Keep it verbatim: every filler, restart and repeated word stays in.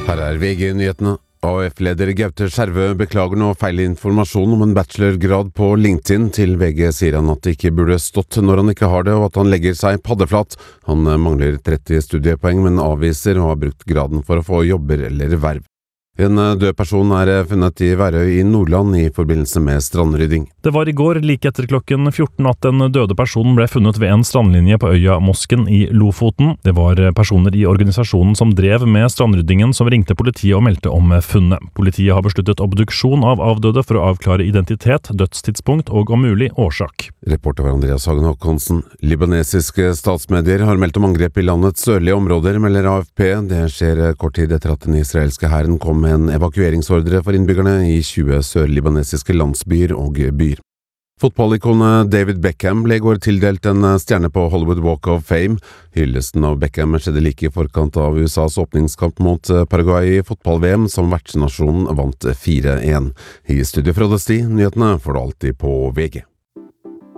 Her er V G-nyhetene. A U F-leder Gaute Skjervø beklager nå feil informasjon om en bachelorgrad på LinkedIn. Til V G sier han at det ikke burde stått når han ikke har det, og at han legger seg paddeflat. Han mangler tretti studiepoeng, men avviser og har brukt graden for å få jobber eller verv. En død person er funnet i Værøy i Nordland i forbindelse med strandrydding. Det var i går, like etter klokken fjorten, at den døde personen ble funnet ved en strandlinje på øya Mosken i Lofoten. Det var personer i organisasjonen som drev med strandryddingen som ringte politiet og meldte om funnet. Politiet har besluttet obduksjon av avdøde for å avklare identitet, dødstidspunkt og om mulig årsak. Reporter var Andreas Hagen Håkonsen. Libanesiske statsmedier har meldt om angrep i landets sørlige områder, melder A F P. Det skjer kort tid etter at den israelske hæren kom med en evakueringsordre for innbyggerne i tjue sør-libanesiske landsbyer og byer. Fotballikonet David Beckham ble i går tildelt en stjerne på Hollywood Walk of Fame. Hyllesten av Beckham skjedde like i forkant av U S As åpningskamp mot Paraguay i fotball-V M, som vertsnasjonen vant fire én. I studio fra Desti, nyhetene får du alltid på V G.